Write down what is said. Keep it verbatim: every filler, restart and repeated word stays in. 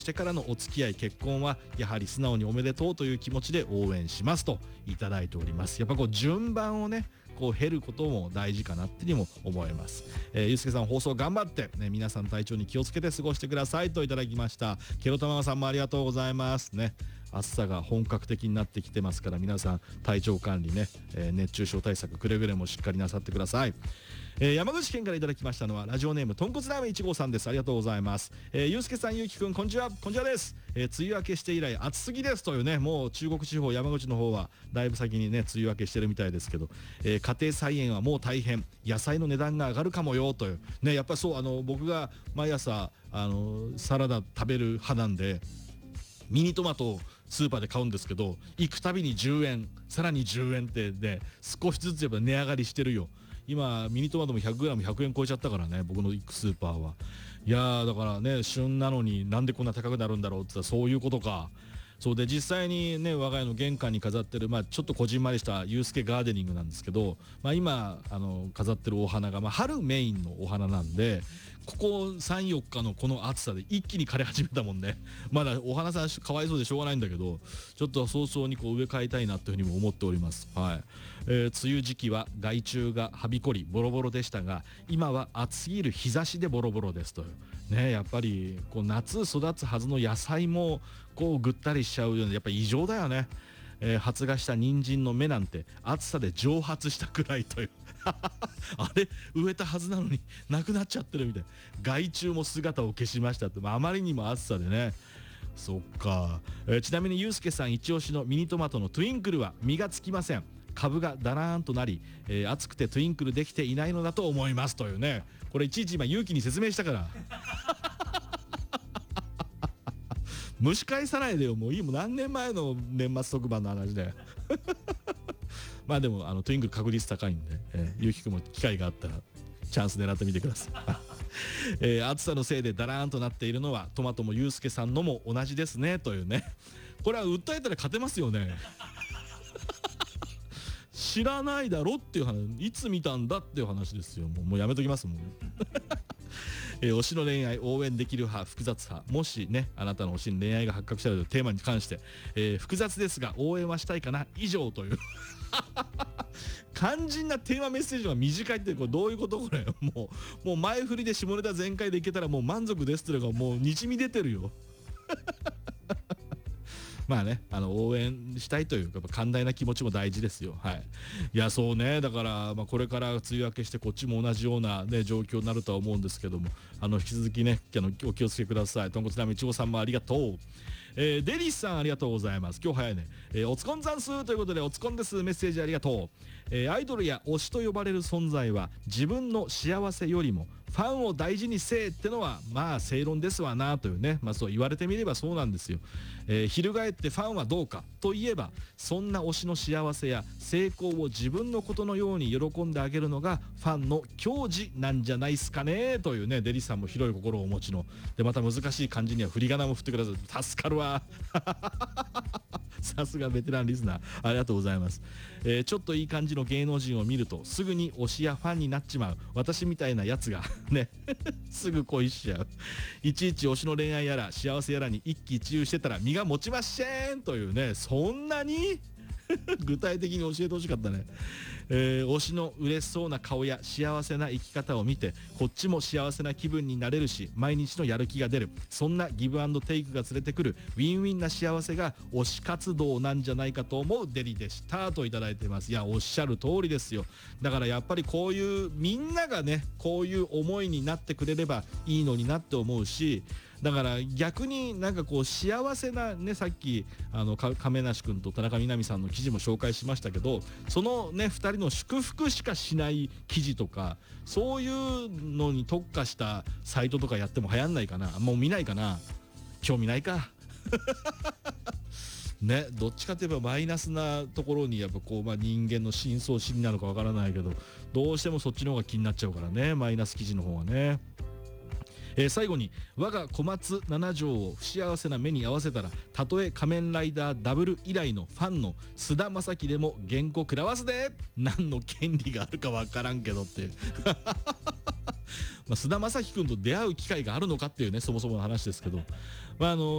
してからのお付き合い結婚はやはり素直におめでとうという気持ちで応援しますといただいております。やっぱこう順番をねこう経ることも大事かなってにも思います。えー、ゆうすけさん放送頑張って、ね、皆さん体調に気をつけて過ごしてくださいといただきました。ケロタママさんもありがとうございますね。暑さが本格的になってきてますから皆さん体調管理ね、えー、熱中症対策くれぐれもしっかりなさってください。えー、山口県からいただきましたのはラジオネームとんこつラーメンいち号さんです。ありがとうございます。えー、ゆうすけさんゆうきくんこんにちはこんにちはです。えー、梅雨明けして以来暑すぎですというね、もう中国地方山口の方はだいぶ先にね梅雨明けしてるみたいですけど、えー、家庭菜園はもう大変、野菜の値段が上がるかもよというね。やっぱりそう、あの僕が毎朝あのサラダ食べる派なんでミニトマトをスーパーで買うんですけど、行くたびにじゅうえんさらにじゅうえんってね少しずつやっぱ値上がりしてるよ。今ミニトマトも ひゃくグラムひゃくえん超えちゃったからね、僕の行くスーパーは。いやーだからね、旬なのになんでこんな高くなるんだろうって言ったらそういうことか。そうで実際にね我が家の玄関に飾ってる、まあ、ちょっとこじんまりしたユースケガーデニングなんですけど、まあ、今あの飾ってるお花が、まあ、春メインのお花なんで、ここさんよっかのこの暑さで一気に枯れ始めたもんね。まだお花さんかわいそうでしょうがないんだけど、ちょっと早々にこう植え替えたいなというふうにも思っております。はい。えー、梅雨時期は害虫がはびこりボロボロでしたが、今は暑すぎる日差しでボロボロですというね。やっぱりこう夏育つはずの野菜もこうぐったりしちゃうような、やっぱり異常だよね。えー、発芽した人参の芽なんて暑さで蒸発したくらいというあれ植えたはずなのになくなっちゃってるみたいな。害虫も姿を消しましたって、まあ、あまりにも暑さでね。そっか。えー、ちなみにゆうすけさん一押しのミニトマトのトゥインクルは実がつきません。株がだらーんとなり、えー、熱くてトゥインクルできていないのだと思いますというね。これいちいち今勇気に説明したから蒸し返さないでよ、もういい、もう何年前の年末特番の話でまあでもあのトゥインクル確率高いんで、えー、ゆうきくんも機会があったらチャンス狙ってみてください、えー、暑さのせいでダラーンとなっているのはトマトもゆうすけさんのも同じですねというね。これは訴えたら勝てますよね知らないだろっていう話、いつ見たんだっていう話ですよ。もう、もうやめときますもんえー、推しの恋愛応援できる派複雑派、もしねあなたの推しに恋愛が発覚したというテーマに関して、えー、複雑ですが応援はしたいかな以上という肝心なテーマメッセージが短いってこれどういうことこれ。もうもう前振りで下ネタ全開でいけたらもう満足ですっていうのがもうにじみ出てるよまあね、あの応援したいというかやっぱ寛大な気持ちも大事ですよ。はい。いやそうね、だから、まあ、これから梅雨明けしてこっちも同じような、ね、状況になるとは思うんですけども、あの引き続きねあのお気をつけください。とんこつラーメンいち号さんもありがとう。えー、デリスさんありがとうございます。今日早いね。えー、おつこんざんすということでおつこんです。メッセージありがとう。えー、アイドルや推しと呼ばれる存在は自分の幸せよりもファンを大事にせえってのはまあ正論ですわなというね。まあそう言われてみればそうなんですよ。えー、翻ってファンはどうかといえば、そんな推しの幸せや成功を自分のことのように喜んであげるのがファンの矜持なんじゃないすかねというね。デリさんも広い心をお持ちので、また難しい漢字には振り仮名も振ってください。助かるわさすがベテランリスナーありがとうございます。えー、ちょっといい感じの芸能人を見るとすぐに推しやファンになっちまう私みたいなやつがねすぐ恋しちゃう。いちいち推しの恋愛やら幸せやらに一喜一憂してたら身が持ちませんというね。そんなに具体的に教えてほしかったね。えー、推しの嬉しそうな顔や幸せな生き方を見てこっちも幸せな気分になれるし毎日のやる気が出る、そんなギブアンドテイクが連れてくるウィンウィンな幸せが推し活動なんじゃないかと思うデリでしたといただいています。いやおっしゃる通りですよ。だからやっぱりこういうみんながねこういう思いになってくれればいいのになって思うし、だから逆になんかこう幸せなね、さっきあの亀梨君と田中みな実さんの記事も紹介しましたけど、そのねふたりの祝福しかしない記事とかそういうのに特化したサイトとかやっても流行んないかな。もう見ないかな。興味ないかね、どっちかといえばマイナスなところにやっぱこう、まあ、人間の深層心理なのかわからないけどどうしてもそっちの方が気になっちゃうからね、マイナス記事の方がね。えー、最後に我が小松七条を不幸せな目に合わせたらたとえ仮面ライダーダブル以来のファンの菅田将暉でも原稿食らわすで何の権利があるかわからんけどってまあ、菅田将暉君と出会う機会があるのかっていうね、そもそもの話ですけど、まあ、あの